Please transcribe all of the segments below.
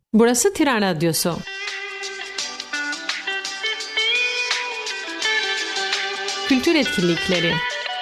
Burası Tiran Radyosu. Kültür etkinlikleri.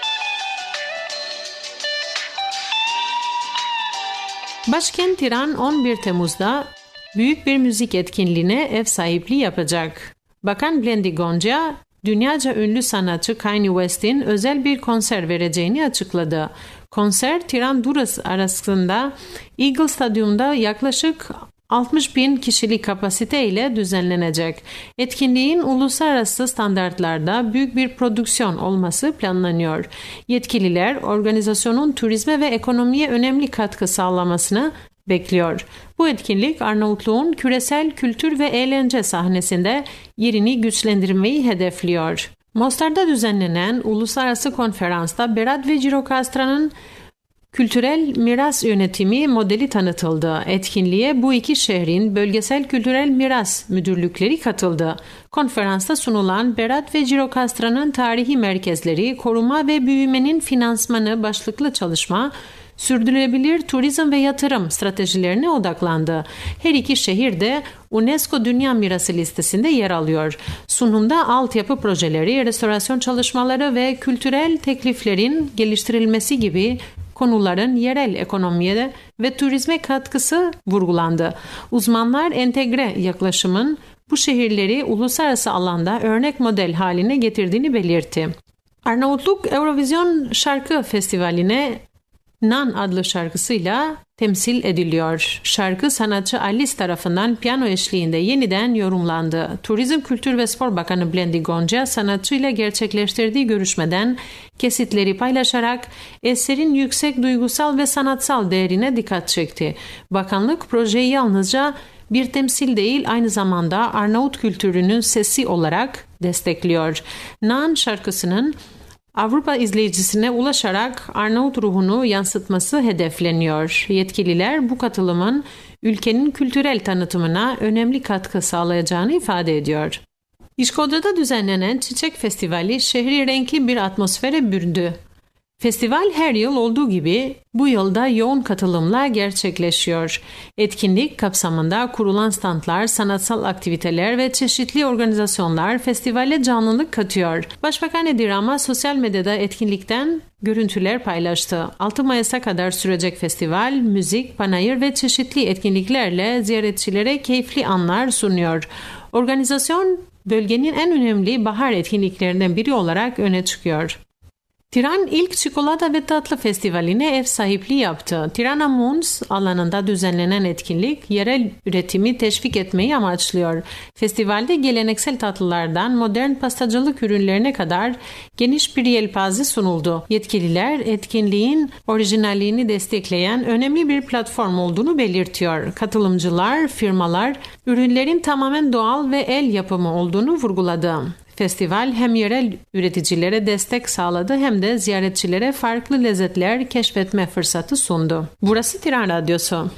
Başkent Tiran 11 Temmuz'da büyük bir müzik etkinliğine ev sahipliği yapacak. Bakan Blendi Gonca, dünyaca ünlü sanatçı Kanye West'in özel bir konser vereceğini açıkladı. Konser Tiran-Durrës arasında Eagle Stadyum'da yaklaşık 60.000 kişilik kapasite ile düzenlenecek. Etkinliğin uluslararası standartlarda büyük bir prodüksiyon olması planlanıyor. Yetkililer organizasyonun turizme ve ekonomiye önemli katkı sağlamasını bekliyor. Bu etkinlik Arnavutluğun küresel kültür ve eğlence sahnesinde yerini güçlendirmeyi hedefliyor. Mostar'da düzenlenen uluslararası konferansta Berat ve Girocastra'nın kültürel miras yönetimi modeli tanıtıldı. Etkinliğe bu iki şehrin bölgesel kültürel miras müdürlükleri katıldı. Konferansta sunulan Berat ve Girocastra'nın tarihi merkezleri, koruma ve büyümenin finansmanı başlıklı çalışma, sürdürülebilir turizm ve yatırım stratejilerine odaklandı. Her iki şehir de UNESCO Dünya Mirası listesinde yer alıyor. Sunumda altyapı projeleri, restorasyon çalışmaları ve kültürel tekliflerin geliştirilmesi gibi konuların yerel ekonomiye ve turizme katkısı vurgulandı. Uzmanlar entegre yaklaşımın bu şehirleri uluslararası alanda örnek model haline getirdiğini belirtti. Arnavutluk Eurovision Şarkı Festivali'ne Nan adlı şarkısıyla temsil ediliyor. Şarkı sanatçı Alice tarafından piyano eşliğinde yeniden yorumlandı. Turizm, Kültür ve Spor Bakanı Blendi Gonca sanatçıyla gerçekleştirdiği görüşmeden kesitleri paylaşarak eserin yüksek duygusal ve sanatsal değerine dikkat çekti. Bakanlık projeyi yalnızca bir temsil değil, aynı zamanda Arnavut kültürünün sesi olarak destekliyor. Nan şarkısının Avrupa izleyicisine ulaşarak Arnavut ruhunu yansıtması hedefleniyor. Yetkililer bu katılımın ülkenin kültürel tanıtımına önemli katkı sağlayacağını ifade ediyor. İşkodra'da düzenlenen Çiçek Festivali şehri renkli bir atmosfere büründü. Festival her yıl olduğu gibi bu yılda yoğun katılımla gerçekleşiyor. Etkinlik kapsamında kurulan standlar, sanatsal aktiviteler ve çeşitli organizasyonlar festivale canlılık katıyor. Başbakan Edi Rama sosyal medyada etkinlikten görüntüler paylaştı. 6 Mayıs'a kadar sürecek festival, müzik, panayır ve çeşitli etkinliklerle ziyaretçilere keyifli anlar sunuyor. Organizasyon bölgenin en önemli bahar etkinliklerinden biri olarak öne çıkıyor. Tiran ilk çikolata ve tatlı festivaline ev sahipliği yaptı. Tirana Moons alanında düzenlenen etkinlik yerel üretimi teşvik etmeyi amaçlıyor. Festivalde geleneksel tatlılardan modern pastacılık ürünlerine kadar geniş bir yelpaze sunuldu. Yetkililer etkinliğin orijinalliğini destekleyen önemli bir platform olduğunu belirtiyor. Katılımcılar, firmalar ürünlerin tamamen doğal ve el yapımı olduğunu vurguladı. Festival hem yerel üreticilere destek sağladı hem de ziyaretçilere farklı lezzetler keşfetme fırsatı sundu. Burası Tiran Radyosu.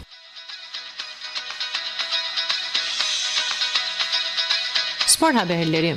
Spor haberleri.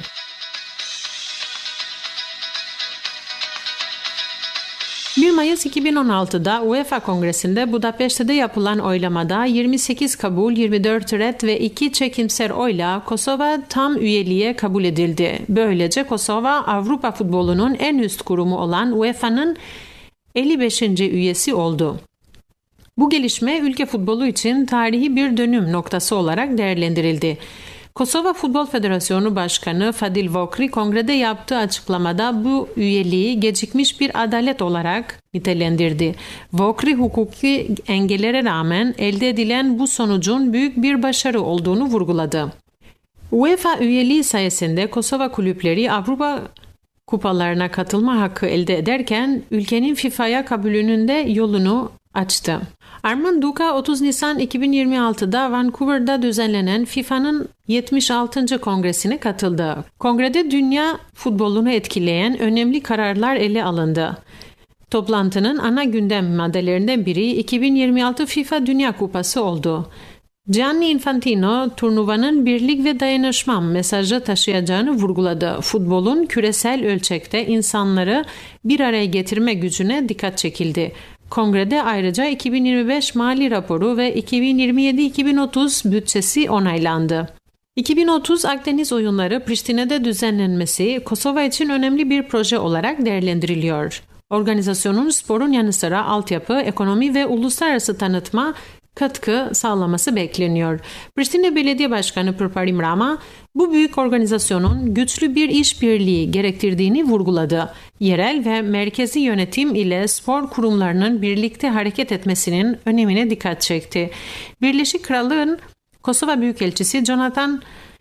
1 Mayıs 2016'da UEFA Kongresi'nde Budapeşte'de yapılan oylamada 28 kabul, 24 red ve 2 çekimser oyla Kosova tam üyeliğe kabul edildi. Böylece Kosova Avrupa futbolunun en üst kurumu olan UEFA'nın 55. üyesi oldu. Bu gelişme ülke futbolu için tarihi bir dönüm noktası olarak değerlendirildi. Kosova Futbol Federasyonu Başkanı Fadil Vokri kongrede yaptığı açıklamada bu üyeliği gecikmiş bir adalet olarak nitelendirdi. Vokri hukuki engellere rağmen elde edilen bu sonucun büyük bir başarı olduğunu vurguladı. UEFA üyeliği sayesinde Kosova kulüpleri Avrupa kupalarına katılma hakkı elde ederken ülkenin FIFA'ya kabulünün de yolunu açtı. Armand Duka 30 Nisan 2026'da Vancouver'da düzenlenen FIFA'nın 76. kongresine katıldı. Kongrede dünya futbolunu etkileyen önemli kararlar ele alındı. Toplantının ana gündem maddelerinden biri 2026 FIFA Dünya Kupası oldu. Gianni Infantino turnuvanın birlik ve dayanışma mesajı taşıyacağını vurguladı. Futbolun küresel ölçekte insanları bir araya getirme gücüne dikkat çekildi. Kongrede ayrıca 2025 mali raporu ve 2027-2030 bütçesi onaylandı. 2030 Akdeniz Oyunları Priştine'de düzenlenmesi Kosova için önemli bir proje olarak değerlendiriliyor. Organizasyonun sporun yanı sıra altyapı, ekonomi ve uluslararası tanıtma katkı sağlaması bekleniyor. Priştine Belediye Başkanı Pırparim Rama, bu büyük organizasyonun güçlü bir işbirliği gerektirdiğini vurguladı. Yerel ve merkezi yönetim ile spor kurumlarının birlikte hareket etmesinin önemine dikkat çekti. Birleşik Krallık'ın Kosova Büyükelçisi Jonathan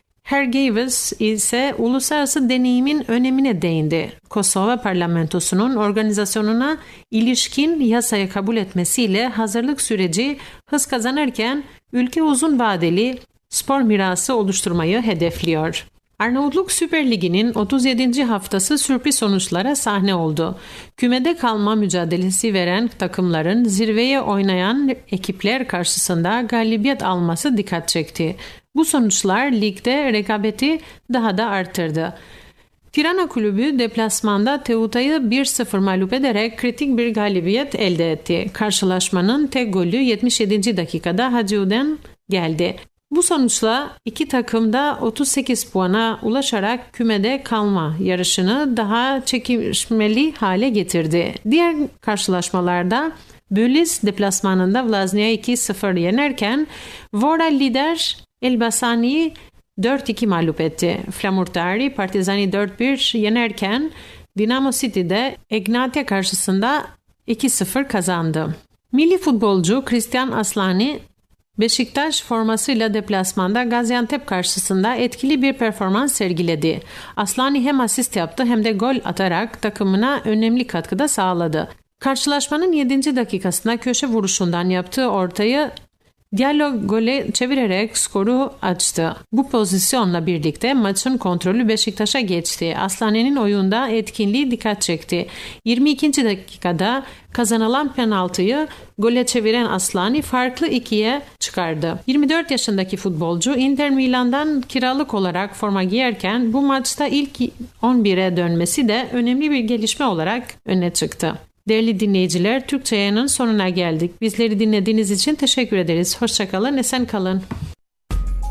Hergeves ise uluslararası deneyimin önemine değindi. Kosova Parlamentosu'nun organizasyonuna ilişkin yasayı kabul etmesiyle hazırlık süreci hız kazanırken ülke uzun vadeli spor mirası oluşturmayı hedefliyor. Arnavutluk Süper Ligi'nin 37. haftası sürpriz sonuçlara sahne oldu. Kümede kalma mücadelesi veren takımların zirveye oynayan ekipler karşısında galibiyet alması dikkat çekti. Bu sonuçlar ligde rekabeti daha da arttırdı. Tirana Kulübü deplasmanda Teuta'yı 1-0 mağlup ederek kritik bir galibiyet elde etti. Karşılaşmanın tek golü 77. dakikada Hacıu'dan geldi. Bu sonuçla iki takım da 38 puana ulaşarak kümede kalma yarışını daha çekişmeli hale getirdi. Diğer karşılaşmalarda Bölis deplasmanında Vlaznia'yı 2-0 yenerken Vora lider Elbasani'yi 4-2 mağlup etti. Flamurtari Partizani 4-1 yenerken Dinamo City'de Egnatia karşısında 2-0 kazandı. Milli futbolcu Christian Aslani Beşiktaş formasıyla deplasmanda Gaziantep karşısında etkili bir performans sergiledi. Aslani hem asist yaptı hem de gol atarak takımına önemli katkıda sağladı. Karşılaşmanın 7. dakikasında köşe vuruşundan yaptığı ortayı Diallo gole çevirerek skoru açtı. Bu pozisyonla birlikte maçın kontrolü Beşiktaş'a geçti. Aslani'nin oyunda etkinliği dikkat çekti. 22. dakikada kazanılan penaltıyı gole çeviren Aslani farklı 2'ye çıkardı. 24 yaşındaki futbolcu Inter Milan'dan kiralık olarak forma giyerken bu maçta ilk 11'e dönmesi de önemli bir gelişme olarak öne çıktı. Değerli dinleyiciler, Türkçe yayının sonuna geldik. Bizleri dinlediğiniz için teşekkür ederiz. Hoşça kalın, esen kalın.